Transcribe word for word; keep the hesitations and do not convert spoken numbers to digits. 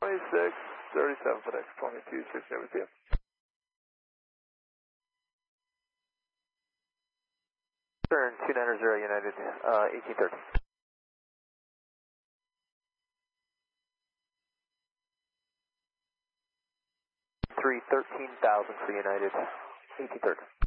twenty-six, thirty-seven for next twenty-two, six every P M. Turn two nine zero United, uh, eighteen thirty. three thirteen thousand for United, eighteen thirty.